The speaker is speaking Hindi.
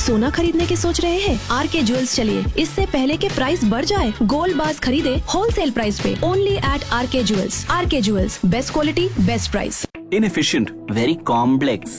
सोना खरीदने की सोच रहे हैं? आरके ज्वेल्स चलिए, इससे पहले के प्राइस बढ़ जाए, गोल्ड बार्स खरीदे होलसेल प्राइस पे, only eight R K jewels. R K jewels, best quality best price. Inefficient, very complex.